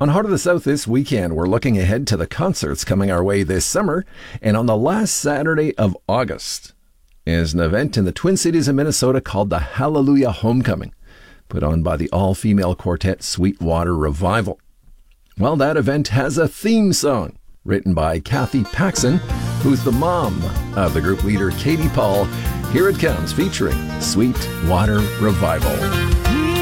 On Heart of the South this weekend, we're looking ahead to the concerts coming our way this summer. And on the last Saturday of August is an event in the Twin Cities of Minnesota called the Hallelujah Homecoming, put on by the all-female quartet Sweetwater Revival. Well, that event has a theme song written by Kathy Paxson, who's the mom of the group leader Katie Paul. Here it comes, featuring Sweetwater Revival.